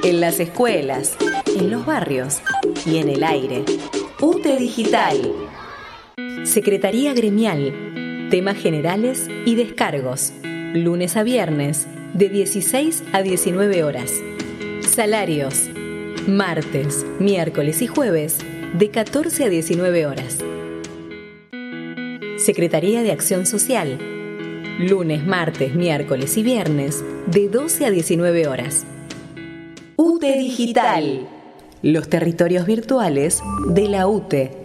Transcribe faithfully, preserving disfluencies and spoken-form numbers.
en las escuelas, en los barrios y en el aire. U T E Digital. Secretaría Gremial. Temas generales y descargos. Lunes a viernes, de dieciséis a diecinueve horas. Salarios. Martes, miércoles y jueves, de catorce a diecinueve horas. Secretaría de Acción Social. Lunes, martes, miércoles y viernes, de doce a diecinueve horas. U T E Digital. Los territorios virtuales de la U T E.